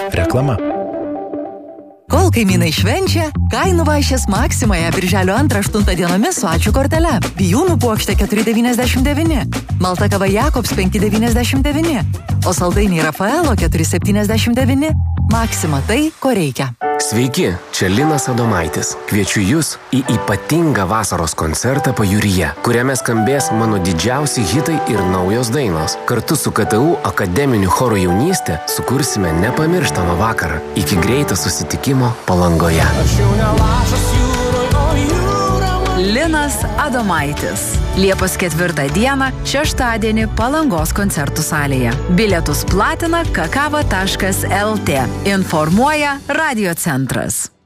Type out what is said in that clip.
Reklama. Kol kaimynai švenčia, kainų vaišės Maksimoje birželio 2-8 dienomis su ačiū kortele. Bijūnų puokštė 4,99, malta kava Jakobs 5,99, o saldainiai Rafaelo 4,79. Maksima tai, ko reikia. Sveiki, čia Linas Adomaitis. Kviečiu Jūs į ypatingą vasaros koncertą Pajūryje, kuriame skambės mano didžiausi hitai ir naujos dainos. Kartu su KTU akademiniu choru Jaunystė sukursime nepamirštamą vakarą. Iki greito susitikimo Palangoje. Linas Adomaitis. Liepos 4 dieną, šeštadienį Palangos koncertų salėje. Bilietus platina kakava.lt. Informuoja Radio centras.